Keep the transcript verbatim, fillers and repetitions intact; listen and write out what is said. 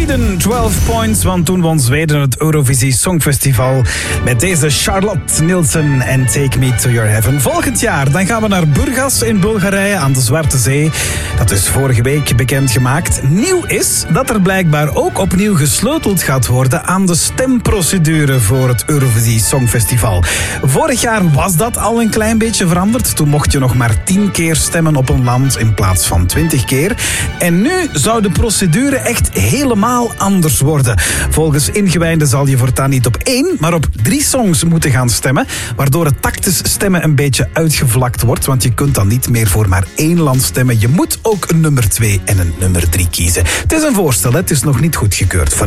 Sweden, twaalf points, want toen won Zweden het Eurovisie Songfestival met deze Charlotte Nilsson en Take Me to Your Heaven. Volgend jaar dan gaan we naar Burgas in Bulgarije aan de Zwarte Zee. Dat is vorige week bekendgemaakt. Nieuw is dat er blijkbaar ook opnieuw gesleuteld gaat worden aan de stemprocedure voor het Eurovisie Songfestival. Vorig jaar was dat al een klein beetje veranderd. Toen mocht je nog maar tien keer stemmen op een land in plaats van twintig keer. En nu zou de procedure echt helemaal anders worden. Volgens ingewijden zal je voortaan niet op één, maar op drie songs moeten gaan stemmen, waardoor het tactisch stemmen een beetje uitgevlakt wordt, want je kunt dan niet meer voor maar één land stemmen. Je moet ook een nummer twee en een nummer drie kiezen. Het is een voorstel, hè? Het is nog niet goedgekeurd.